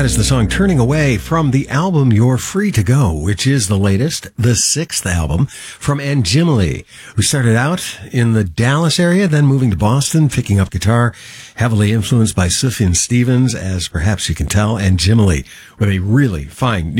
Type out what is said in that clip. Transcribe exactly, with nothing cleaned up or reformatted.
That is the song Turning Away from the album You're Free to Go, which is the latest, the sixth album from Anjimile, who started out in the Dallas area, then moving to Boston, picking up guitar, heavily influenced by Sufjan Stevens, as perhaps you can tell. Anjimile with a really fine